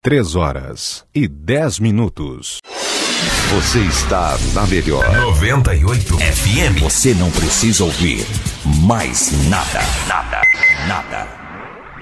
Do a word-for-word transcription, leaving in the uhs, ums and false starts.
Três horas e dez minutos. Você está na melhor noventa e oito F M. Você não precisa ouvir mais nada, nada, nada.